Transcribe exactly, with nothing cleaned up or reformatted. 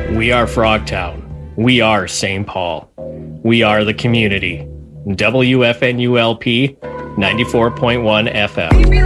We are Frogtown. We are Saint Paul. We are the community. W F N U L P ninety-four point one F M.